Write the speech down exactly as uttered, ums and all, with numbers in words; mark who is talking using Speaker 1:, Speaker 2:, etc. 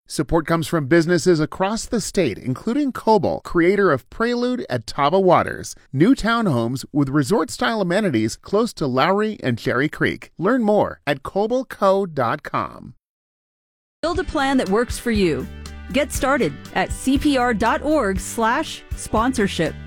Speaker 1: Support comes from businesses across the state, including Coble, creator of Prelude at Taba Waters, new townhomes with resort-style amenities close to Lowry and Cherry Creek. Learn more at coble co dot com.
Speaker 2: Build a plan that works for you. Get started at cpr.org slash sponsorship.